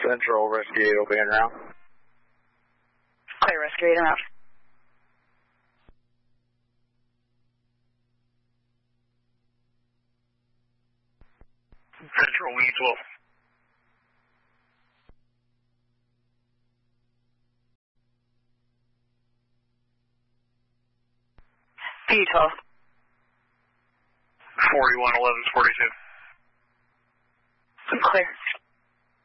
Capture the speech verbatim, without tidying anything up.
Central, Rescue eight will be en route. Clear, Rescue eight en route. Central, Wing twelve. V twelve. forty-one eleven forty-two. Clear.